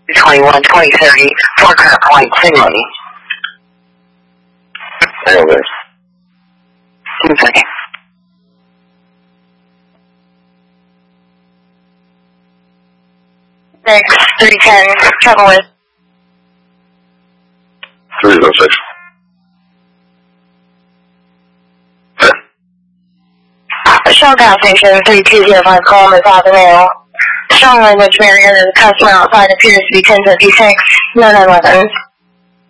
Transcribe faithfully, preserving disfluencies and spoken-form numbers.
twenty-one, twenty, thirty, four car point, Finley. Over. Two seconds. Six, three ten, trouble with. three oh six. Shell gas station, three two zero five, Columbus Avenue. Strong language barrier, the customer outside appears to be ten fifty-six, no nine eleven.